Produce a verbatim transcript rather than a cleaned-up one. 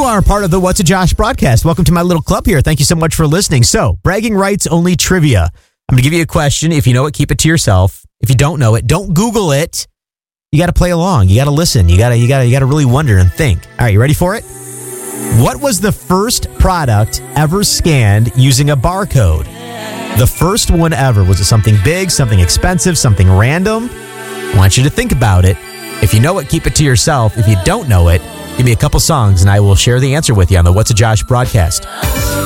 You are part of the What's a Josh broadcast. Welcome to my little club here. Thank you so much for listening. So, bragging rights only trivia. I'm going to give you a question. If you know it, keep it to yourself. If you don't know it, don't Google it. You got to play along. You got to listen. You got to you got to you got to really wonder and think. All right, you ready for it? What was the first product ever scanned using a barcode? The first one ever. Was it something big, something expensive, something random? I want you to think about it. If you know it, keep it to yourself. If you don't know it, give me a couple songs and I will share the answer with you on the What's a Josh broadcast.